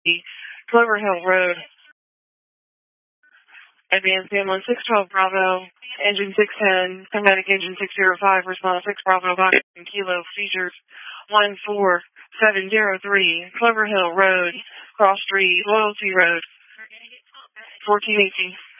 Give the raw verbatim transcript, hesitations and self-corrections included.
Clover Hill Road. Advanced ambulance six twelve Bravo, engine six ten, Kinetic engine six zero five, response six Bravo, Box Kilo, features one four seven zero three, Clover Hill Road, Cross Street, Loyalty Road, fourteen eighteen.